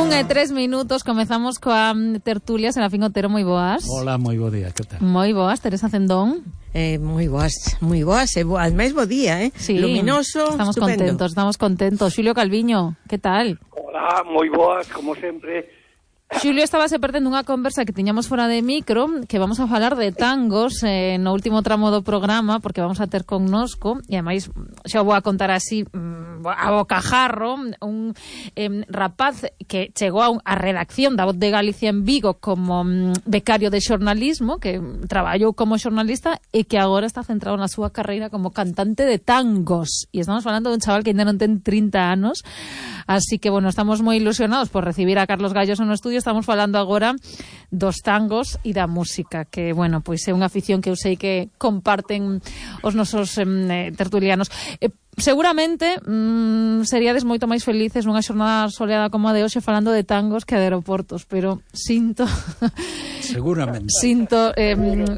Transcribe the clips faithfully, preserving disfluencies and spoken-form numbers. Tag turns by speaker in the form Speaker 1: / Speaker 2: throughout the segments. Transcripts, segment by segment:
Speaker 1: Un e tres minutos, comezamos coa tertulia. Serafín Otero, moi boas.
Speaker 2: Hola, moi bo día, que tal?
Speaker 1: Moi boas, Teresa Cendón.
Speaker 3: Eh, moi boas, moi boas, e al mesmo día, eh?
Speaker 1: Sí,
Speaker 3: luminoso,
Speaker 1: estamos
Speaker 3: estupendo.
Speaker 1: contentos, estamos contentos. Xulio Calviño, que tal?
Speaker 4: Hola, moi boas, como sempre.
Speaker 1: Xulio, estabase perdendo unha conversa que tiñamos fora de micro, que vamos a falar de tangos eh, no último tramo do programa, porque vamos a ter connosco, e ademais xa vou a contar así a bocajarro, un eh, rapaz que chegou a, un, a redacción da Voz de Galicia en Vigo como um, becario de xornalismo, que traballou como xornalista e que agora está centrado na súa carreira como cantante de tangos. E estamos falando de un chaval que ainda non ten trinta anos, así que, bueno, estamos moi ilusionados por recibir a Carlos Gallos no estudio. Estamos falando agora dos tangos e da música, que, bueno, pois é unha afición que eu sei que comparten os nosos eh, tertulianos. Eh, seguramente mm, seríades moito máis felices nunha xornada soleada como a de hoxe falando de tangos que de aeroportos, pero sinto
Speaker 2: seguramente
Speaker 1: sinto eh,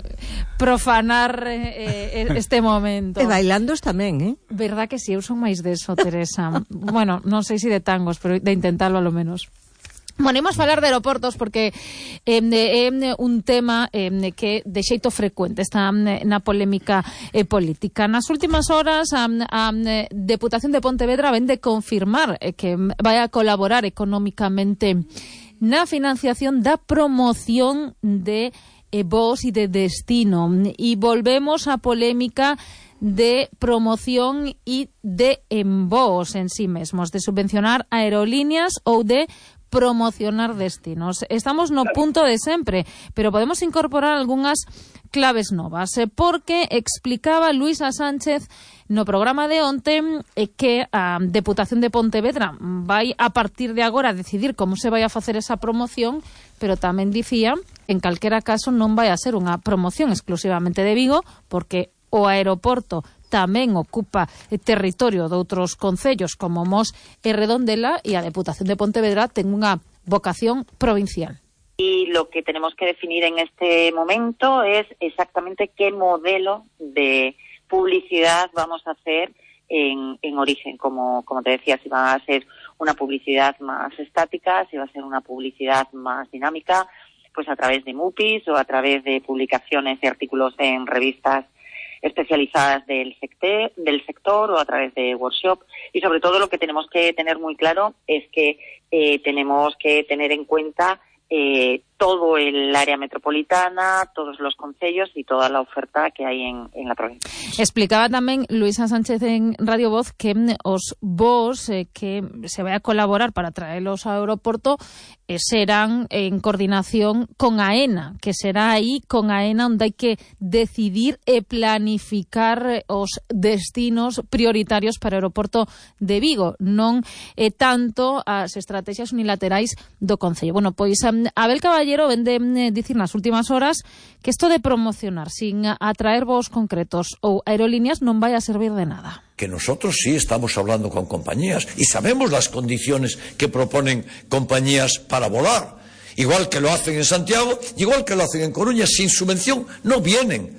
Speaker 1: profanar eh, este momento.
Speaker 3: E bailandos tamén, eh?
Speaker 1: Verdad que si, sí, eu son máis deso, Teresa. Bueno, non sei se de tangos, pero de intentarlo a lo menos. Bueno, imos falar de aeroportos porque é eh, eh, un tema eh, que de xeito frecuente está eh, na polémica eh, política. Nas últimas horas a, a Deputación de Pontevedra ven de confirmar eh, que vai a colaborar económicamente na financiación da promoción de eh, voos e de destino. E volvemos á polémica de promoción e de envoos en sí mesmos, de subvencionar aerolíneas ou de promocionar destinos. Estamos no punto de sempre, pero podemos incorporar algunhas claves novas, porque explicaba Luisa Sánchez no programa de onte que a Deputación de Pontevedra vai a partir de agora decidir como se vai a facer esa promoción, pero tamén dicía, en calquera caso non vai a ser unha promoción exclusivamente de Vigo, porque o aeroporto tamén ocupa territorio de outros concellos como Mos e Redondela, e a Deputación de Pontevedra ten unha vocación provincial.
Speaker 5: Y lo que tenemos que definir en este momento es exactamente qué modelo de publicidad vamos a hacer en, en origen. Como, como te decía, si va a ser una publicidad más estática, si va a ser una publicidad más dinámica, pues a través de MUPIs o a través de publicaciones y artículos en revistas especializadas del sector, del sector o a través de workshop. Y sobre todo lo que tenemos que tener muy claro es que eh, tenemos que tener en cuenta eh, todo el área metropolitana, todos los concellos y toda la oferta que hay en, en la provincia.
Speaker 1: Explicaba tamén Luisa Sánchez en Radio Voz que os voos eh, que se vai a colaborar para traerlos ao aeroporto eh, serán en coordinación con AENA, que será aí con AENA onde hai que decidir e planificar os destinos prioritarios para o aeroporto de Vigo, non eh, tanto as estrategias unilaterais do concello. Bueno, pois Abel Caballero ven de dicir nas últimas horas que isto de promocionar sin atraer voos concretos ou aerolíneas non vai a servir de nada.
Speaker 6: Que nosotros sí estamos hablando con compañías y sabemos las condiciones que proponen compañías para volar. Igual que lo hacen en Santiago, igual que lo hacen en Coruña, sin subvención no vienen,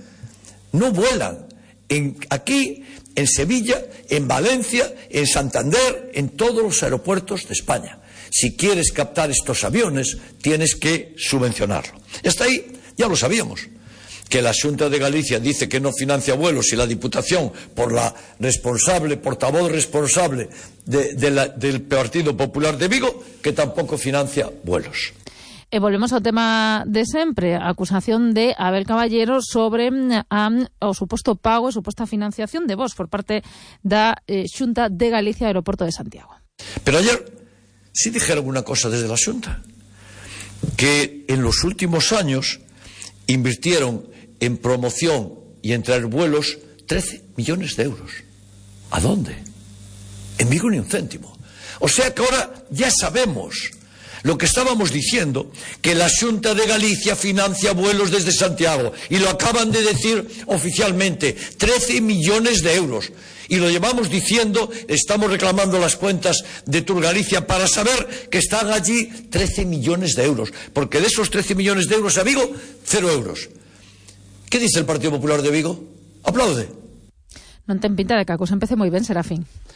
Speaker 6: no vuelan. En, aquí, en Sevilla, en Valencia, en Santander, en todos los aeropuertos de España. Si quieres captar estos aviones, tienes que subvencionarlo. Hasta ahí ya lo sabíamos. Que la Xunta de Galicia dice que no financia vuelos y la Diputación, por la responsable, portavoz responsable de, de la, del Partido Popular de Vigo, que tampoco financia vuelos.
Speaker 1: E volvemos ao tema de sempre, a acusación de Abel Caballero sobre a, o suposto pago e suposta financiación de voos por parte da eh, Xunta de Galicia Aeroporto de Santiago.
Speaker 6: Pero ayer sí dijeron una cosa desde la Xunta, que en los últimos años invirtieron en promoción y en traer vuelos trece millones de euros. ¿A dónde? En Vigo ni un céntimo. O sea que ahora ya sabemos lo que estábamos diciendo, que la Xunta de Galicia financia vuelos desde Santiago, y lo acaban de decir oficialmente, trece millones de euros. Y lo llevamos diciendo, estamos reclamando las cuentas de Tour Galicia para saber que están allí trece millones de euros. Porque de esos trece millones de euros a Vigo, cero euros. ¿Qué dice el Partido Popular de Vigo? Aplaude.
Speaker 1: Non ten pinta de que a cousa empece moi ben, Serafín.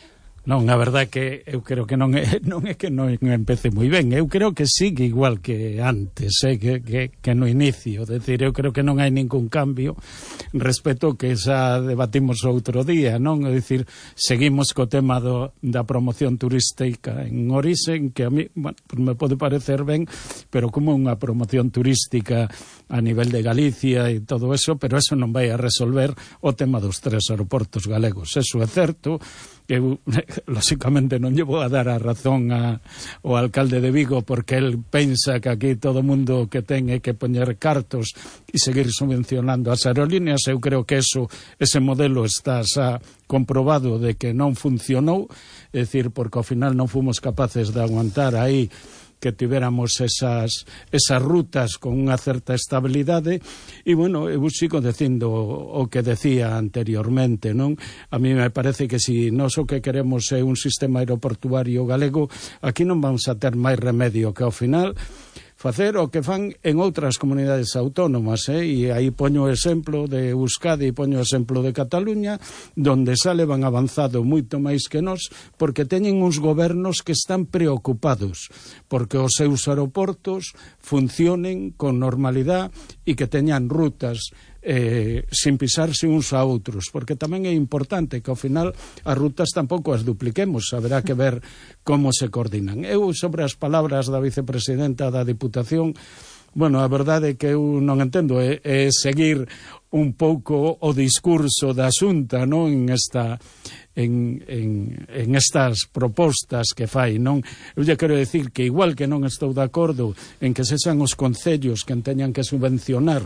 Speaker 2: Non, a verdade é que eu creo que non é, non é que non empece moi ben, eu creo que sigue igual que antes, eh, que, que, que no inicio, é dicir, eu creo que non hai ningún cambio respecto que xa debatimos outro día, non? É dicir, seguimos co tema do, da promoción turística en Orisen, que a mí, bueno, pues me pode parecer ben, pero como unha promoción turística a nivel de Galicia e todo eso, pero eso non vai a resolver o tema dos tres aeroportos galegos, eso é certo. Eu, lógicamente, non lle vou a dar a razón a, ao alcalde de Vigo porque el pensa que aquí todo mundo que ten é que poñer cartos e seguir subvencionando as aerolíneas. Eu creo que eso, ese modelo está xa comprobado de que non funcionou, é dicir, porque ao final non fomos capaces de aguantar aí que tivéramos esas, esas rutas con unha certa estabilidade e, bueno, eu sigo dicindo o que decía anteriormente, non? A mí me parece que si nós o que queremos é un sistema aeroportuario galego, aquí non vamos a ter máis remedio que ao final facer o que fan en outras comunidades autónomas, eh? E aí poño o exemplo de Euskadi e poño o exemplo de Cataluña, donde xa levan avanzado moito máis que nós, porque teñen uns gobernos que están preocupados porque os seus aeroportos funcionen con normalidade e que teñan rutas Eh, sin pisarse uns a outros, porque tamén é importante que ao final as rutas tampouco as dupliquemos, haberá que ver como se coordinan. Eu, sobre as palabras da vicepresidenta da Diputación, bueno, a verdade é que eu non entendo, é, é seguir un pouco o discurso da Xunta, non, en esta en, en, en estas propostas que fai, non? Eu lle quero decir que igual que non estou de acordo en que sexan os concellos que teñan que subvencionar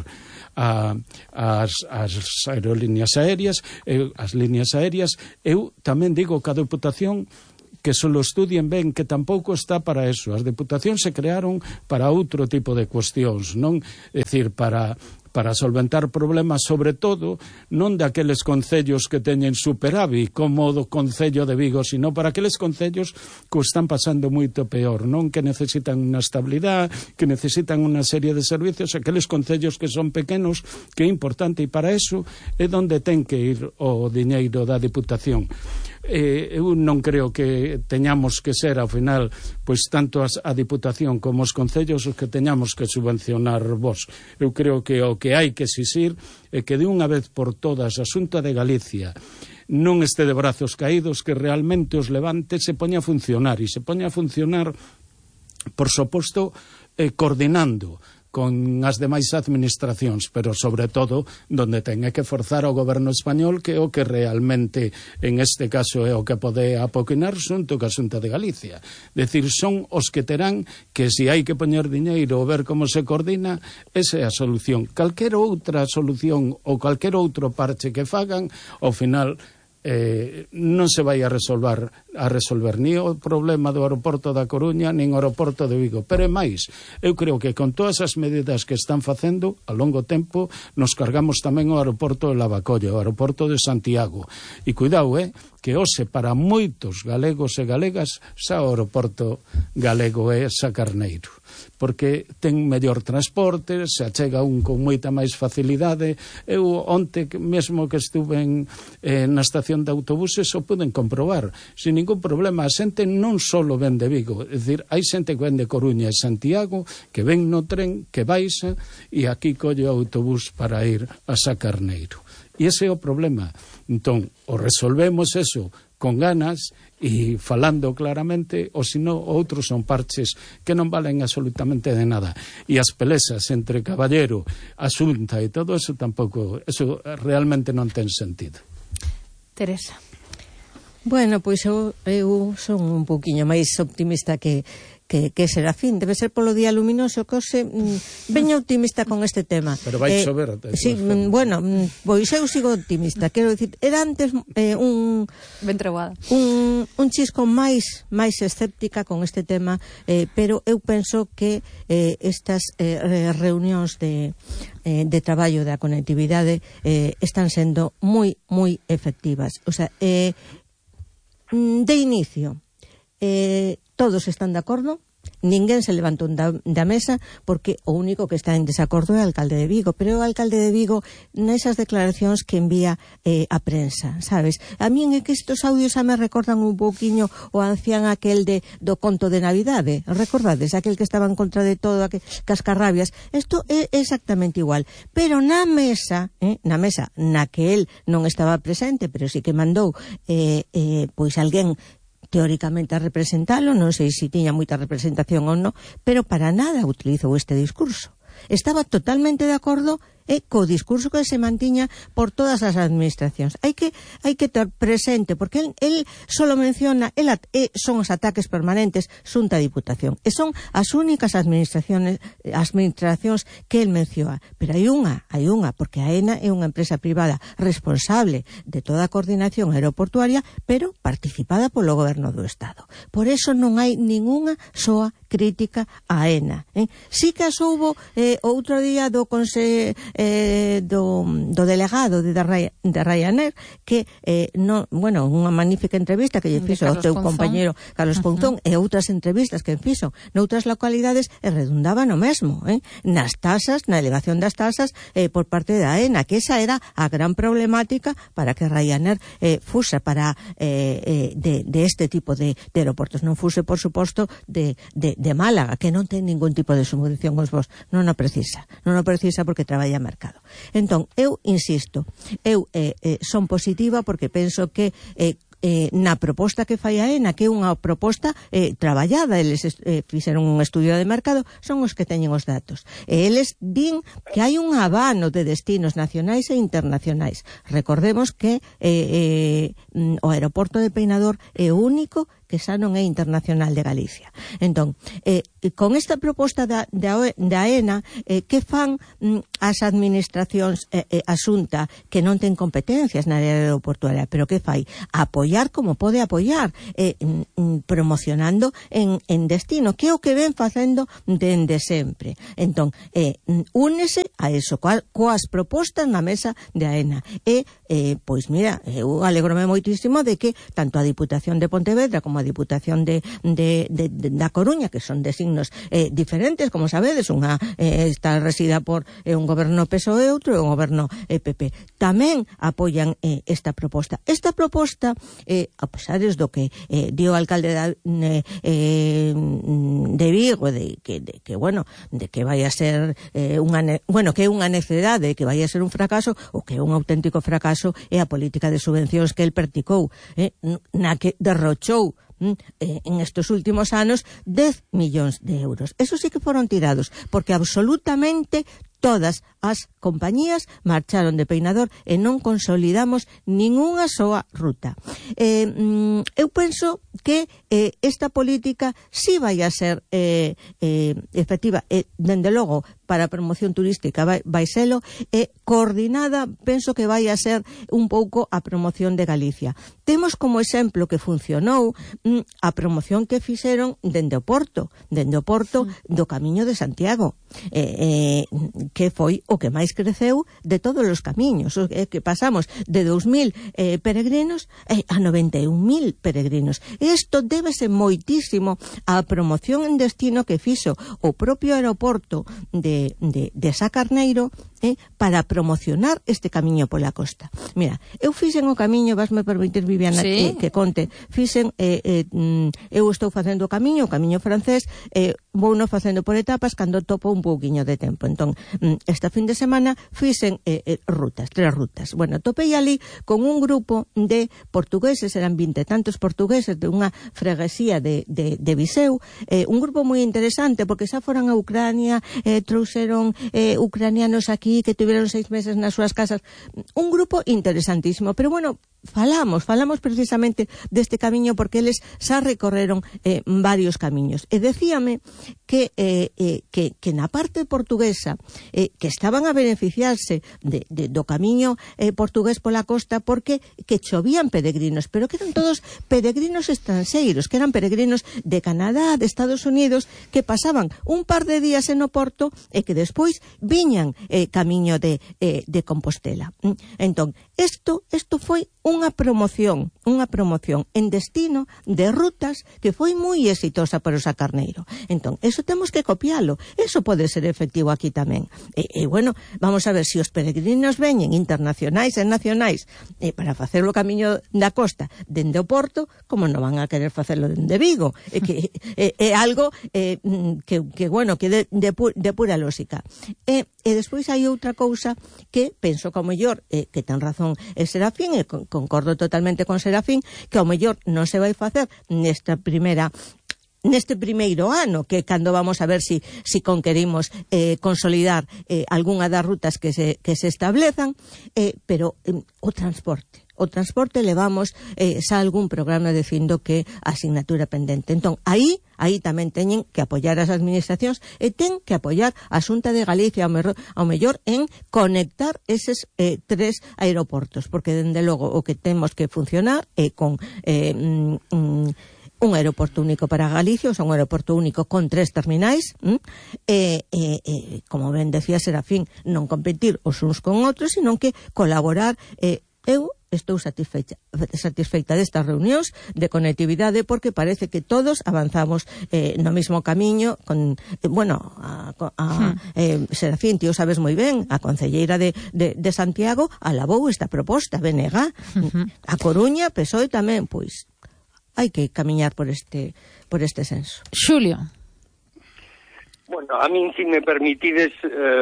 Speaker 2: a, as, as aerolíneas aéreas, eu, as líneas aéreas, eu tamén digo que a Deputación que só lo estudien ben, que tampouco está para eso. As deputacións se crearon para outro tipo de cuestións, non? É dicir, para para solventar problemas, sobre todo, non daqueles concellos que teñen superávit, como do Concello de Vigo, sino para aqueles concellos que o están pasando moito peor, non? Que necesitan unha estabilidade, que necesitan unha serie de servicios, aqueles concellos que son pequenos, que é importante, e para eso é onde ten que ir o diñeiro da Diputación. Eh, eu non creo que teñamos que ser, ao final, pois tanto as, a Diputación como os concellos os que teñamos que subvencionar vos. Eu creo que o que hai que exixir é que de unha vez por todas a Xunta de Galicia non este de brazos caídos, que realmente os levante, se poña a funcionar, e se poña a funcionar, por suposto, eh, coordinando con as demais administracións, pero sobre todo donde ten que forzar o goberno español, que é o que realmente en este caso é o que pode apoquinar xunto ca Xunta de Galicia. Decir, son os que terán que se hai que poñer diñeiro ou ver como se coordina, esa é a solución. Calquera outra solución ou calquer outro parche que fagan, ao final Eh, non se vai a resolver a resolver ni o problema do aeroporto da Coruña nin o aeroporto de Vigo, pero é máis, eu creo que con todas as medidas que están facendo a longo tempo nos cargamos tamén o aeroporto de Lavacolla, o aeroporto de Santiago, e cuidado, eh, que hoxe para moitos galegos e galegas xa o aeroporto galego é xa Carneiro, porque ten mellor transporte, se achega un con moita máis facilidade. Eu onte mesmo que estuve en, eh, na estación de autobuses o puden comprobar, sin ningún problema. A xente non só ven de Vigo, é dicir, hai xente que ven de Coruña e Santiago, que ven no tren, que baixa e aquí colle o autobús para ir a Sa Carneiro. E ese é o problema. Entón, o resolvemos eso con ganas e falando claramente, ou senón outros son parches que non valen absolutamente de nada. E as pelesas entre Caballero, a Xunta e todo eso tampouco, eso realmente non ten sentido.
Speaker 1: Teresa.
Speaker 3: Bueno, pois eu, eu son un pouquiño máis optimista que que, que Serafín, debe ser polo día luminoso, que hoxe mm, veña optimista con este tema.
Speaker 2: Pero vai
Speaker 3: eh,
Speaker 2: chover.
Speaker 3: Sí, mm, bueno, mm, pois eu sigo optimista, quero dicir, era antes eh, un
Speaker 1: ben trebada.
Speaker 3: Un, un chisco máis máis escéptica con este tema, eh, pero eu penso que eh, estas eh, reunións de eh, de traballo da conectividade eh, están sendo moi moi efectivas. O sea, eh, de inicio, eh, todos están de acordo Ninguén se levantou da, da mesa porque o único que está en desacordo é o alcalde de Vigo, pero o alcalde de Vigo nesas declaracións que envía eh, a prensa, sabes? A mí é que estos audios a me recordan un pouquiño o ancián aquel de do conto de Navidade, recordades? Aquel que estaba en contra de todo, aquel cascarrabias. Isto é exactamente igual, pero na mesa, eh, na mesa na que el non estaba presente, pero sí que mandou eh, eh, pois alguén teóricamente a representalo, non sei se tiña moita representación ou non, pero para nada utilizou este discurso. Estaba totalmente de acordo eh, co discurso que se mantiña por todas as administracións. Hai que hai que ter presente, porque el, el solo menciona, el at, eh, son os ataques permanentes Xunta e Diputación, e son as únicas administracións administracións que el menciona, pero hai unha, hai unha, porque a AENA é unha empresa privada responsable de toda a coordinación aeroportuaria, pero participada polo goberno do Estado. Por eso non hai ningunha soa crítica a AENA. Eh? Si que as houbo eh, outro día do Consello eh, do, do delegado de, de Ryanair que, eh, no, bueno, unha magnífica entrevista que lle fixo o teu compañero Carlos Pouzón, e outras entrevistas que fixo noutras localidades e redundaba no mesmo, eh? nas tasas, na elevación das tasas eh, por parte da AENA, que esa era a gran problemática para que Ryanair eh, fuse para eh, eh, de, de este tipo de, de aeroportos, non fuse por suposto de, de, de Málaga, que non ten ningún tipo de subvención os vos, non o precisa non o precisa porque traballa mercado. Entón, eu insisto, eu eh, eh, son positiva porque penso que eh, Eh, na proposta que fai a AENA, que é unha proposta eh, traballada, eles eh, fixeron un estudio de mercado, son os que teñen os datos, e eles din que hai un abano de destinos nacionais e internacionais. Recordemos que eh, eh, o aeroporto de Peinador é o único que xa non é internacional de Galicia. Entón, eh, con esta proposta da, da, da AENA, eh, que fan mm, as administracións eh, eh, a Xunta que non ten competencias na área aeroportuaria, pero que fai? Apoiar como pode apoiar, eh, mm, promocionando en, en destino, que é o que ven facendo dende sempre. Entón, eh, únese a eso, coa, coas propostas na mesa de AENA. E, eh, pois mira, eu alegrome moitísimo de que tanto a Diputación de Pontevedra como a Diputación de, de, de, de da Coruña, que son de signos eh, diferentes, como sabedes, unha eh, está resida por eh, un goberno P S O E e outro é un goberno eh, P P. Tamén apoian eh, esta proposta. Esta proposta, eh, a pesares do que eh, dio o alcalde da, eh, eh, de Vigo, de que, de que bueno, de que vai a ser eh, unha, bueno, que é unha necedade, que vai a ser un fracaso, o que é un auténtico fracaso é a política de subvencións que el practicou, eh, na que derrochou en estos últimos anos dez millóns de euros. Eso sí que foron tirados, porque absolutamente todas as compañías marcharon de Peinador e non consolidamos ningunha soa ruta. Eh, eu penso que eh, esta política sí vai a ser eh, eh, efectiva, e, dende logo, para a promoción turística vai, vai selo, e coordinada, penso que vai a ser un pouco a promoción de Galicia. Temos como exemplo que funcionou mm, a promoción que fixeron dende o Porto, dende o Porto do Camiño de Santiago, eh, eh, que foi o que máis creceu de todos os camiños, eh, que pasamos de dous mil eh, peregrinos eh, a noventa e un mil peregrinos. Isto débese moitísimo á promoción en destino que fixo o propio aeroporto de, de, de Sá Carneiro eh, para promocionar este camiño pola costa. Mira, eu fixen o camiño, vasme permitir, Viviana,
Speaker 1: sí,
Speaker 3: que, que conte, fixen, eh, eh, eu estou facendo o camiño, o camiño francés, eh, vou no facendo por etapas cando topo un pouquiño de tempo. Entón, esta fin de semana fixen eh, eh, rutas, tres rutas. Bueno, topei ali con un grupo de portugueses, eran vinte tantos portugueses de unha freguesía de, de, de Viseu, eh, un grupo moi interesante porque xa foran a Ucrania, eh, trouxeron eh, ucranianos aquí que tiveron seis meses nas súas casas, un grupo interesantísimo, pero bueno, falamos, falamos precisamente deste camiño porque eles xa recorreron eh, varios camiños, e decíame que, eh, eh, que, que na parte portuguesa eh, que estaban a beneficiarse de, de, do camiño eh, portugués pola costa porque que chovían peregrinos, pero que eran todos peregrinos estranxeiros, que eran peregrinos de Canadá, de Estados Unidos, que pasaban un par de días en Oporto e que despois viñan eh, camiño de, eh, de Compostela. Entón, isto, isto foi unha promoción, unha promoción en destino de rutas que foi moi exitosa para o Sacarneiro. Entón, eso temos que copialo. Eso pode ser efectivo aquí tamén. E, e bueno, vamos a ver se si os peregrinos veñen internacionais e nacionais e para facer o camiño da costa dende o Porto, como non van a querer facelo dende Vigo? É que é, é algo eh, que, que, bueno, que de, de, pu, de pura lógica. E, e despois hai outra cousa que penso que ao mellor, eh, que ten razón é Serafín, e con, concordo totalmente con Serafín, que ao mellor non se vai facer nesta primeira neste primeiro ano, que cando vamos a ver si, si conquerimos eh, consolidar eh, algunha das rutas que se, que se establezan, eh, pero eh, o transporte o transporte levamos eh, xa algún programa dicindo que a asignatura pendente. Entón, aí aí tamén teñen que apoiar as administracións e ten que apoiar a Xunta de Galicia ao, merro, ao mellor en conectar eses eh, tres aeroportos, porque dende logo o que temos que funcionar é con eh, mm, mm, un aeroporto único para Galicia, ou sea, un aeroporto único con tres terminais, e, e, e como ben decía Serafín, non competir os uns con outros, sino que colaborar. E eu estou satisfeita, satisfeita destas reunións de conectividade porque parece que todos avanzamos eh, no mismo camiño con, eh, bueno, a, a hmm. eh, Serafín, tío sabes moi ben, a concelleira de, de, de Santiago alabou esta proposta, B N G, uh-huh. A Coruña, P S O E tamén, pois hai que camiñar por este por este senso.
Speaker 1: Xulio.
Speaker 4: Bueno, a min, si me permitides,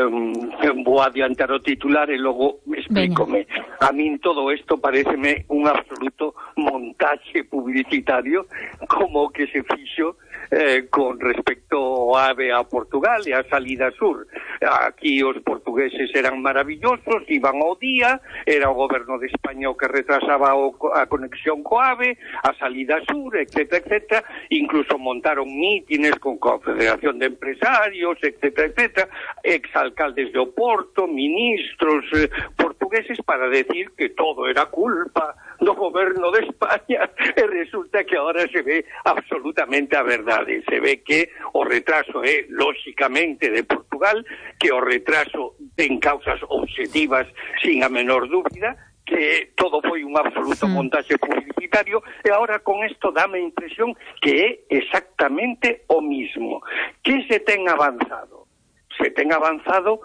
Speaker 4: eh, vou adiantar o titular e logo explícome. Veña. A min todo isto pareceme un absoluto montaxe publicitario como que se fixo eh, con respecto ao AVE a Portugal e a salida sur. Aquí os portugueses eran maravillosos, iban ao día, era o goberno de España o que retrasaba o, a conexión co AVE, a salida sur, etcétera, etcétera. Incluso montaron mítines con Confederación de Empresarios, etcétera, etcétera, exalcaldes de Oporto, ministros eh, portugueses para decir que todo era culpa do goberno de España e resulta que ahora se ve absolutamente a verdade. Se ve que o retraso é, lóxicamente, de Portugal, que o retraso ten causas obxectivas sin a menor dúbida, que todo foi un absoluto montaxe publicitario e agora con isto dame a impresión que é exactamente o mismo. Que se ten avanzado? Se ten avanzado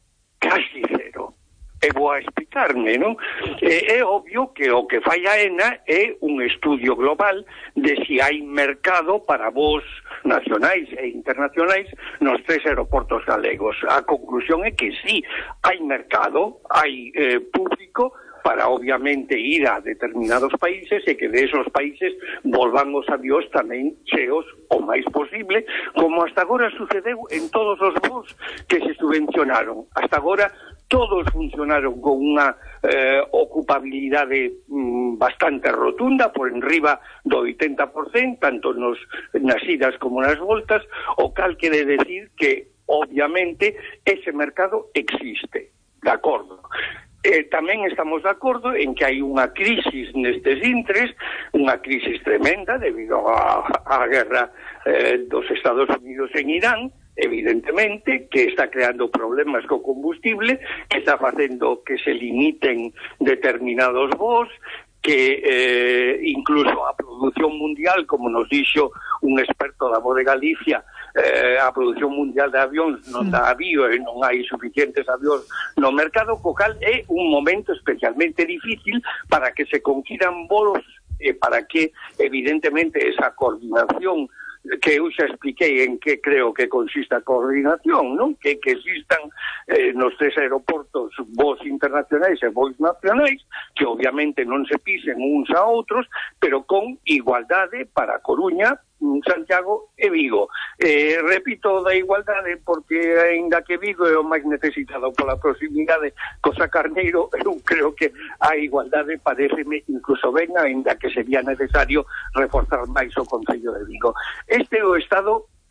Speaker 4: casi cero. E vou a explicarme, non? É, é obvio que o que fai a ENA é un estudio global de si hai mercado para voos nacionais e internacionais nos tres aeroportos galegos. A conclusión é que sí, hai mercado, hai eh, público para obviamente ir a determinados países e que de esos países volvan os avións tamén cheos o máis posible, como hasta agora sucedeu en todos os voos que se subvencionaron. Hasta agora todos funcionaron con unha eh, ocupabilidade mm, bastante rotunda, por enriba do oitenta por cento, tanto nos, nas idas como nas voltas, o cal quere decir que obviamente ese mercado existe, de acordo. Eh, tamén estamos de acordo en que hai unha crisis nestes intres, unha crisis tremenda debido á, á guerra eh, dos Estados Unidos en Irán, evidentemente, que está creando problemas co combustible, que está facendo que se limiten determinados voos, que eh, incluso a produción mundial, como nos dixo un experto da Voz de Galicia, eh, a produción mundial de avións non dá avío e non hai suficientes avións no mercado, co cal é un momento especialmente difícil para que se conquiran volos e para que, evidentemente, esa coordinación que eu xa expliquei en que creo que consiste a coordinación, non? Que, que existan eh, nos tres aeroportos voos internacionais e voos nacionais, que obviamente non se pisen uns a outros, pero con igualdade para Coruña, Santiago e Vigo. Eh, repito da igualdade porque aínda que Vigo é o máis necesitado pola proximidade co Sacarneiro, eu creo que a igualdade pareceme incluso ben, aínda que sería necesario reforzar máis o Concello de Vigo. Este é o estado global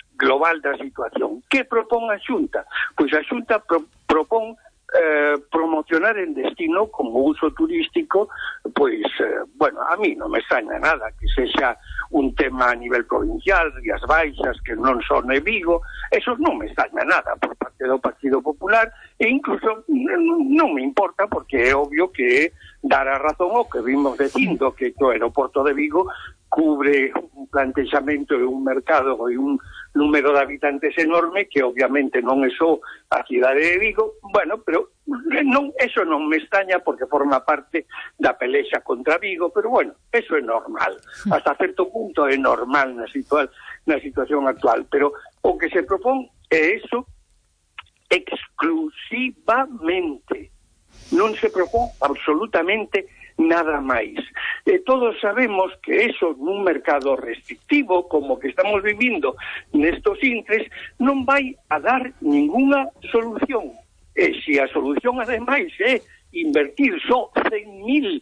Speaker 4: global da situación. Que propón a Xunta? Pois a Xunta pro, propón Eh, promocionar en destino como uso turístico, pois, eh, bueno, a mí non me extraña nada que sexa un tema a nivel provincial, Rías Baixas, que non son de Vigo, eso non me extraña nada por parte do Partido Popular, e incluso non, non me importa, porque é obvio que dar a razón ao que vimos dicindo, que o aeroporto de Vigo cubre un plantexamento e un mercado e un número de habitantes enorme que obviamente non é só a cidade de Vigo, bueno, pero non, eso non me extraña porque forma parte da pelexa contra Vigo, pero bueno, eso é normal, hasta certo punto é normal na, situa na situación actual, pero o que se propón é eso exclusivamente, non se propón absolutamente nada máis. E todos sabemos que eso nun mercado restrictivo como que estamos vivindo nestos intres non vai a dar ninguna solución. E se a solución ademais é invertir só cen mil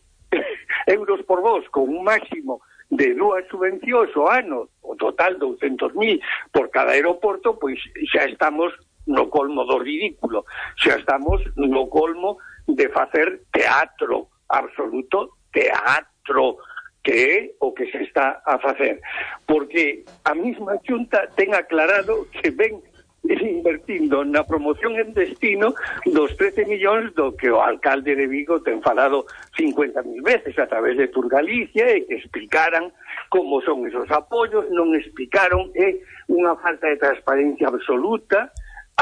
Speaker 4: euros por vos con un máximo de dúas subvencións ao ano, o total douscentos mil por cada aeroporto, pois xa estamos no colmo do ridículo, xa estamos no colmo de facer teatro, absoluto teatro, que é o que se está a facer, porque a mesma Xunta ten aclarado que ven invertindo na promoción en destino dos trece millóns do que o alcalde de Vigo ten falado cincuenta mil veces a través de Tour Galicia, e que explicaran como son esos apoios, non explicaron, é unha falta de transparencia absoluta,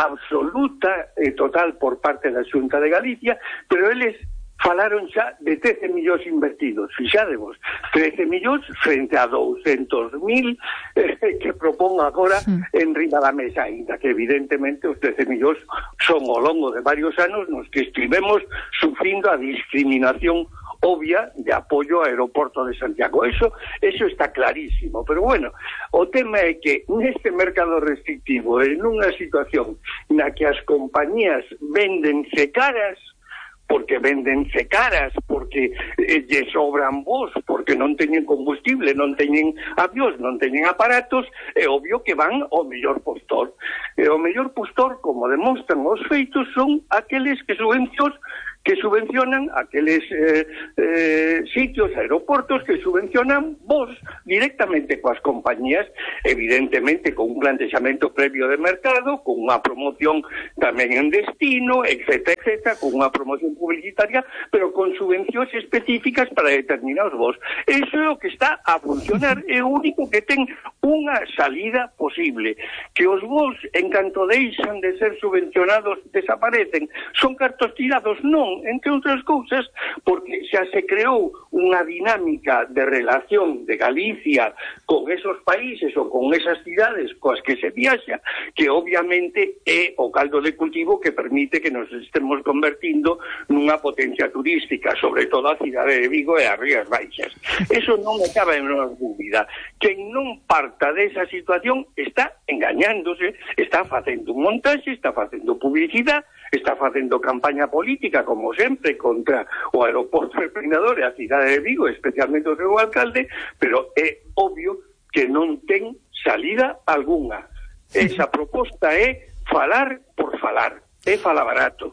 Speaker 4: absoluta e total por parte da Xunta de Galicia, pero eles falaron xa de trece millóns invertidos, fixadevos, trece millóns frente a douscentos mil eh, que propón agora sí. en riba da mesa, ainda que evidentemente os trece millóns son ao longo de varios anos nos que estivemos sufrindo a discriminación obvia de apoio ao aeroporto de Santiago. Eso, eso está clarísimo, pero bueno, o tema é que neste mercado restrictivo, en unha situación na que as compañías véndense caras, porque véndense caras, porque eh, lle sobran voos, porque non teñen combustible, non teñen avións, non teñen aparatos, é obvio que van ao mellor postor. E o mellor postor, como demostran os feitos, son aqueles que subvencións que subvencionan aqueles eh, eh, sitios, aeroportos que subvencionan vos directamente coas compañías, evidentemente con un plantexamento previo de mercado, con unha promoción tamén en destino, etcétera, etcétera, con unha promoción publicitaria, pero con subvencións específicas para determinados vos. Eso é o que está a funcionar, é o único que ten unha salida posible. Que os vos, en canto deixan de ser subvencionados, desaparecen, son cartos tirados, non, entre outras cousas, porque xa se creou unha dinámica de relación de Galicia con esos países ou con esas cidades coas que se viaxa, que obviamente é o caldo de cultivo que permite que nos estemos convertindo nunha potencia turística, sobre todo a cidade de Vigo e as Rías Baixas. Eso non me cabe en menor dúbida. Quen non parta desa situación está engañándose, está facendo un montaxe, está facendo publicidade, está facendo campaña política, como sempre, contra o aeroporto de Peinador e a cidade de Vigo, especialmente o seu alcalde, pero é obvio que non ten salida algunha. Esa proposta é falar por falar, é falar barato.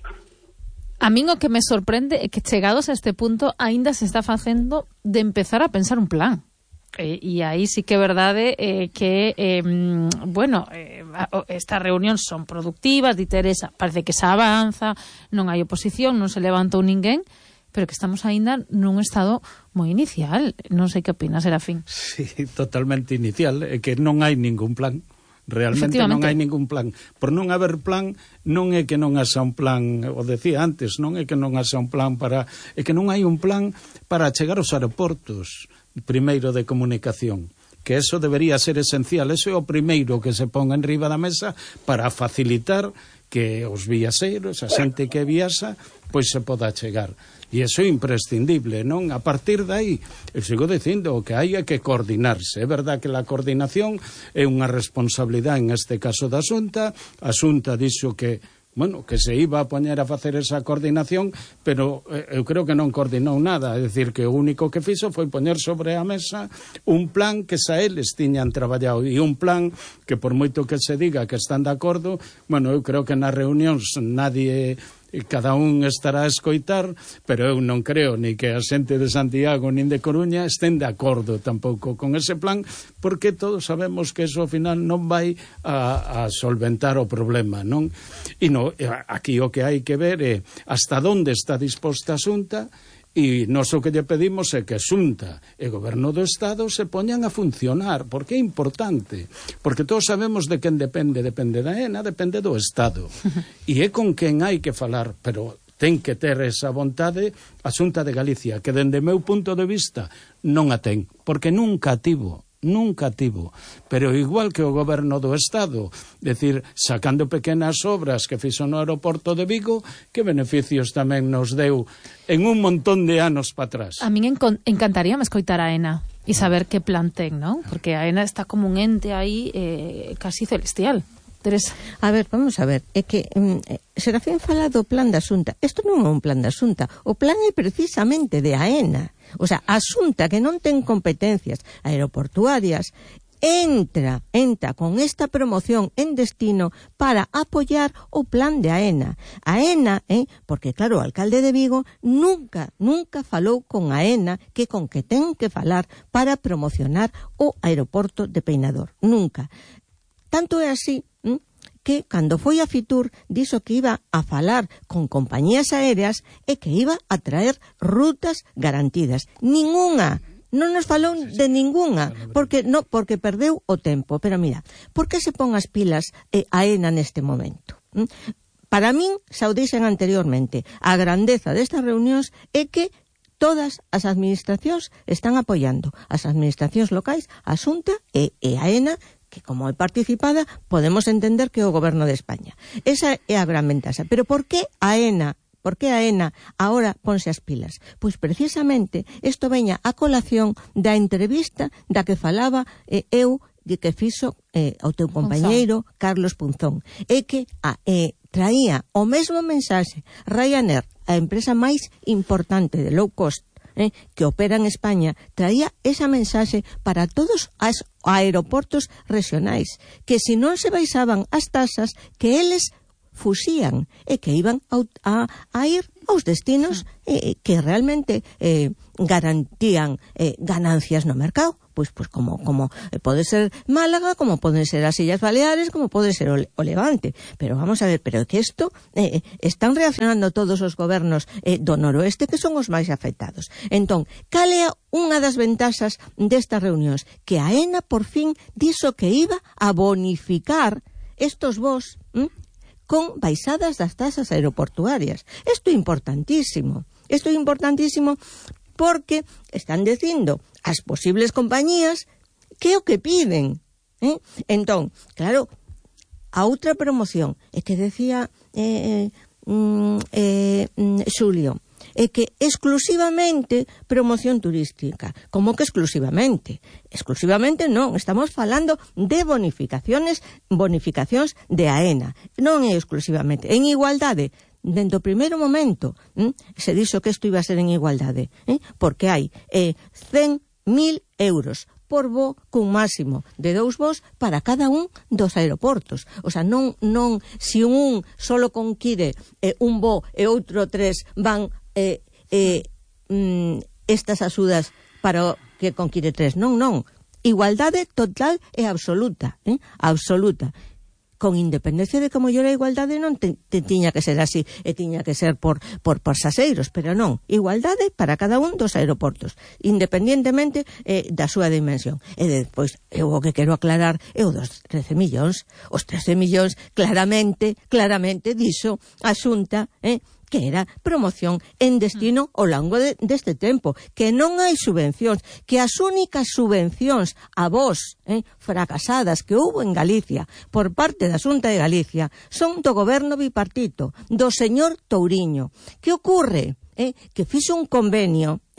Speaker 1: A min o que me sorprende é que chegados a este punto aínda se está facendo de empezar a pensar un plan. Eh, e aí sí que é verdade eh, que eh, bueno, eh, estas reunións son productivas, de Teresa, parece que se avanza, non hai oposición, non se levantou ninguén, pero que estamos aínda nun estado moi inicial. Non sei que opinas, Serafín.
Speaker 2: Sí, totalmente inicial, é que non hai ningún plan. Realmente non hai ningún plan. Por non haber plan, non é que non haxa un plan, o decía antes, non é que non haxa un plan para... É que non hai un plan para chegar aos aeroportos, primeiro de comunicación, que eso debería ser esencial. Eso é o primeiro que se ponga en riba da mesa para facilitar que os viaxeiros, a xente que viaxa, pois se poda chegar. E iso é imprescindible, non? A partir de aí, eu sigo dicindo, o que hai é que coordinarse. É verdad que a coordinación é unha responsabilidade, en este caso da Xunta. A Xunta dixo que bueno, que se iba a poñer a facer esa coordinación, pero eh, eu creo que non coordinou nada, é dicir, que o único que fixo foi poñer sobre a mesa un plan que xa eles tiñan traballado, e un plan que por moito que se diga que están de acordo, bueno, eu creo que nas reunións nadie... cada un estará a escoitar, pero eu non creo ni que a xente de Santiago nin de Coruña estén de acordo tampouco con ese plan, porque todos sabemos que eso ao final non vai a, a solventar o problema, non? E no, aquí o que hai que ver é hasta onde está disposta a Xunta. E nós o que lle pedimos é que a Xunta e o Goberno do Estado se poñan a funcionar, porque é importante, porque todos sabemos de quen depende, depende da E N A, depende do Estado, e é con quen hai que falar, pero ten que ter esa vontade a Xunta de Galicia, que dende meu punto de vista non a ten, porque nunca a tivo. Nunca tivo, pero igual que o Goberno do Estado, decir, sacando pequenas obras que fixo no aeroporto de Vigo, que beneficios tamén nos deu en un montón de anos para atrás.
Speaker 1: A min encantaríame escoitar a E N A e saber que plan ten, non? Porque a E N A está como un ente aí eh, casi celestial. Teresa.
Speaker 3: A ver, vamos a ver, é que mm, Serafín fala do plan da Xunta. Isto non é un plan da Xunta, o plan é precisamente de a E N A. O sea, a Xunta, que non ten competencias aeroportuarias, entra, entra con esta promoción en destino para apoiar o plan de a E N A. A E N A, eh, porque claro, o alcalde de Vigo nunca, nunca falou con a E N A que con que ten que falar para promocionar o aeroporto de Peinador. Nunca. Tanto é así que cando foi a Fitur dixo que iba a falar con compañías aéreas e que iba a traer rutas garantidas. Ninguna, non nos falou de ninguna, porque no, porque perdeu o tempo. Pero mira, por que se pon as pilas eh, a E N A neste momento? ¿Mm? Para min, xa o dixen anteriormente, a grandeza destas reunións é que todas as administracións están apoiando, as administracións locais, a Xunta e, e a E N A, que como é participada, podemos entender que é o Goberno de España. Esa é a gran ventaxa. Pero por que a E N A, por que a E N A ahora ponse as pilas? Pois precisamente isto veña a colación da entrevista da que falaba eh, eu de que fixo eh, o teu compañeiro Carlos Punzón. É que a, eh, traía o mesmo mensaxe Ryanair, a empresa máis importante de low cost Eh, que opera en España, traía esa mensaxe para todos os aeroportos regionais, que se non se baixaban as tasas, que eles fuxían e que iban a, a, a ir aos destinos eh, que realmente eh, garantían eh, ganancias no mercado. Pois, pois como, como pode ser Málaga, como poden ser as Illas Baleares, como pode ser o, o Levante. Pero vamos a ver, pero que isto eh, están reaccionando todos os gobernos eh, do noroeste, que son os máis afectados. Entón, cal é unha das ventaxas destas reunións? Que a E N A por fin dixo que iba a bonificar estos voos hm, con baixadas das tasas aeroportuarias. Isto é importantísimo. Isto é importantísimo porque están dicindo as posibles compañías que é o que piden. Eh? Entón, claro, a outra promoción é que decía eh, eh, eh, Xulio, é que exclusivamente promoción turística. Como que exclusivamente? Exclusivamente non, estamos falando de bonificaciones, bonificacións de a E N A. Non é exclusivamente. En igualdade, dentro do primeiro momento ¿eh? se dixo que isto iba a ser en igualdade, ¿eh? porque hai eh, cen mil euros por voo cun máximo de dous voos para cada un dos aeroportos. O sea, non, non se un solo conquire eh, un voo e outro tres van eh, eh, mm, estas axudas para que conquire tres. Non, non. Igualdade total e absoluta. ¿eh? Absoluta. Con independencia de que como yo a igualdade non te, te tiña que ser así e tiña que ser por, por pasaseiros, pero non, igualdade para cada un dos aeroportos, independientemente eh, da súa dimensión. E despois, eu o que quero aclarar é o dos trece millóns. Os trece millóns claramente, claramente dixo a Xunta, eh, que era promoción en destino ao longo de, deste tempo, que non hai subvencións, que as únicas subvencións a vos eh, fracasadas que houve en Galicia por parte da Xunta de Galicia son do goberno bipartito, do señor Touriño. Que ocorre? Eh, que fixo un convenio eh,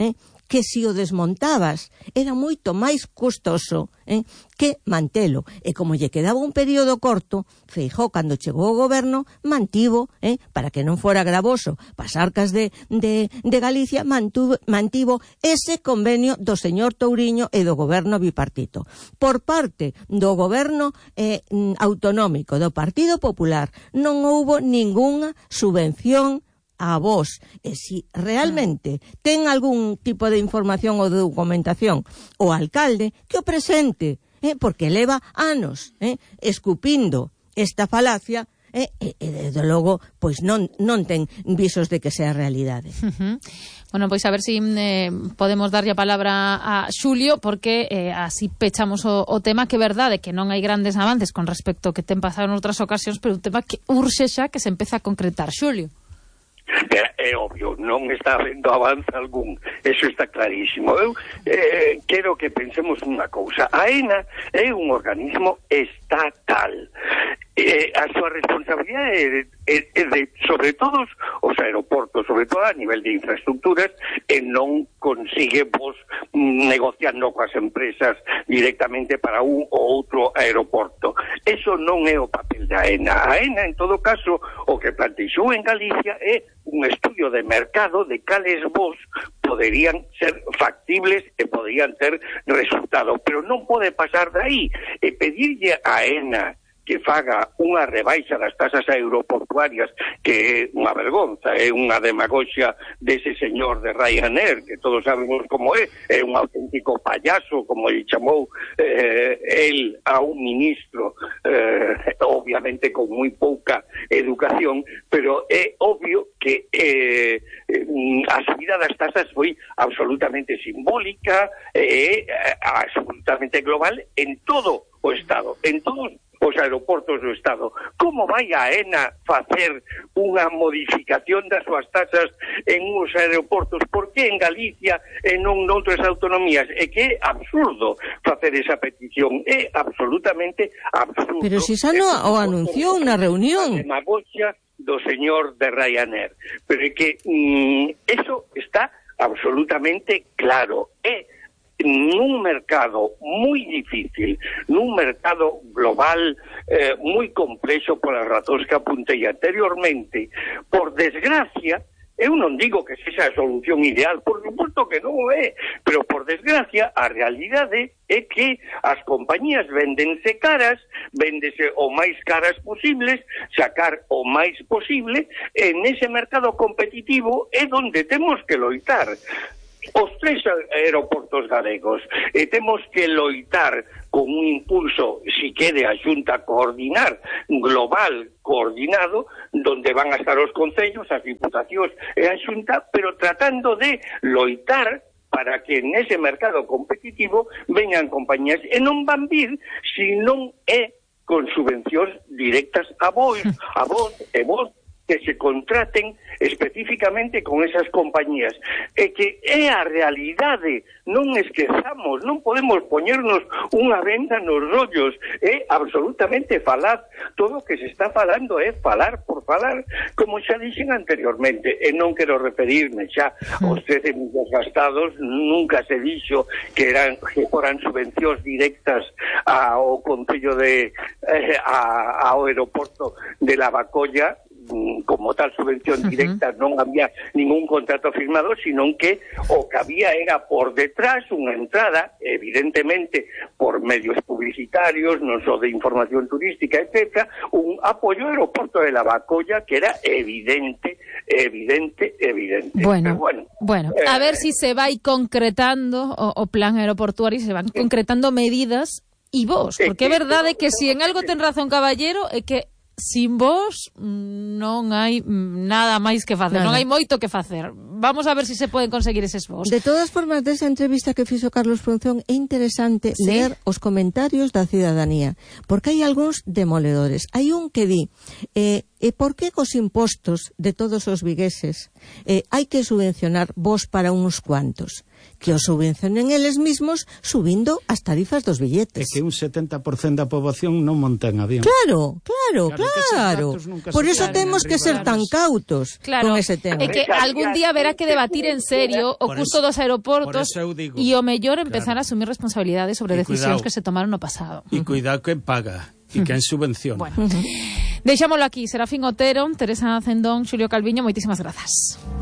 Speaker 3: que se o desmontabas era moito máis custoso eh, que mantelo. E como lle quedaba un período corto, Feijóo, cando chegou ao goberno, mantivo, eh, para que non fora gravoso pas arcas de, de, de Galicia, mantuvo, mantivo ese convenio do señor Touriño e do goberno bipartito. Por parte do goberno eh, autonómico do Partido Popular non houbo ningunha subvención a vos, e si realmente ten algún tipo de información ou de documentación o alcalde, que o presente, eh, porque leva anos eh, escupindo esta falacia, eh, e, e desde logo pois non, non ten visos de que sea realidade.
Speaker 1: Uh-huh. Bueno, pois a ver se si, eh, podemos darlle a palabra a Xulio, porque eh, así pechamos o, o tema, que é verdade que non hai grandes avances con respecto que ten pasado en outras ocasións, pero un tema que urxe xa que se empeza a concretar. Xulio.
Speaker 4: É, é obvio, non está habendo avance algún, eso está clarísimo. Eu eh, quero que pensemos unha cousa. A AENA é un organismo estatal. Eh, a súa responsabilidade é de, é, é de, sobre todos os aeroportos, sobre todo a nivel de infraestructuras, e non consigue vos negociando coas empresas directamente para un ou outro aeroporto. Eso non é o papel da AENA. A AENA, en todo caso, o que plantexou en Galicia é un estudio de mercado de cales vos poderían ser factibles e poderían ter resultado, pero non pode pasar de aí e pedirlle a AENA que faga unha rebaixa das tasas aeroportuarias, que é unha vergonza, é unha demagoxia dese señor de Ryanair, que todos sabemos como é, é un auténtico payaso, como lle chamou eh, el a un ministro, eh, obviamente con moi pouca educación, pero é obvio que eh, a subida das tasas foi absolutamente simbólica, e eh, absolutamente global en todo o Estado, en todos os aeroportos do Estado. Como vai a AENA facer unha modificación das súas tasas en uns aeroportos? Por que en Galicia e non noutras autonomías? É que é absurdo facer esa petición, é absolutamente absurdo.
Speaker 3: Pero si xa no o anunciou na reunión.
Speaker 4: A demagoxia do señor de Ryanair. Pero é que mm, eso está absolutamente claro. É nun mercado moi difícil, nun mercado global eh, moi complexo polas razóns que apuntei anteriormente. Por desgracia, eu non digo que sexa a solución ideal, por suposto que non é, pero por desgracia a realidade é que as compañías véndense caras, véndese o máis caras posibles, sacar o máis posible, e nese mercado competitivo é onde temos que loitar. Os tres aeroportos galegos, e temos que loitar con un impulso, si quede a Xunta coordinar, global, coordinado, donde van a estar os concellos, as diputacións e a Xunta, pero tratando de loitar para que nese mercado competitivo veñan compañías, e non van vir se non é con subvencións directas a vos, a vos e vos, que se contraten especificamente con esas compañías, e que é a realidade, non esquezamos, non podemos poñernos unha venda nos rollos, é absolutamente falaz. Todo o que se está falando é falar por falar, como xa dixen anteriormente, e non quero referirme xa aos trece millones gastados, nunca se dixo que eran que foran subvencións directas ao Concello de eh, a, ao aeroporto de Lavacolla. Como tal subvención directa, uh-huh. non había ningún contrato firmado, sino que o que había era por detrás unha entrada, evidentemente por medios publicitarios, non só de información turística, etcétera, un apoio ao aeroporto de Lavacolla que era evidente, evidente, evidente.
Speaker 1: Bueno, bueno, bueno eh, a ver si se vai concretando o, o plan aeroportuario, se van concretando medidas e vos, porque é verdade que si en algo ten razón Caballero é que sin vos non hai nada máis que facer, nada. Non hai moito que facer. Vamos a ver se si se poden conseguir eses vos.
Speaker 3: De todas formas, desa entrevista que fixo Carlos Punzón, é interesante ¿sí? ler os comentarios da cidadanía, porque hai algúns demoledores. Hai un que di, eh, e por que cos impostos de todos os vigueses eh, hai que subvencionar vos para uns cuantos? Que os subvencionen eles mismos subindo as tarifas dos billetes.
Speaker 2: É que un setenta por cento da poboación non monta en avión.
Speaker 3: Claro, claro. Claro, claro. Por eso temos que ser tan cautos
Speaker 1: claro,
Speaker 3: con ese tema.
Speaker 1: É que algún día verá que debatir en serio o custo dos aeroportos e o mellor empezar claro. a asumir responsabilidades sobre decisións que se tomaron no pasado.
Speaker 2: E cuidado quen paga e quen subvenciona.
Speaker 1: Bueno, deixámoslo aquí. Serafín Otero, Teresa Cendón, Xulio Calviño, moitísimas grazas.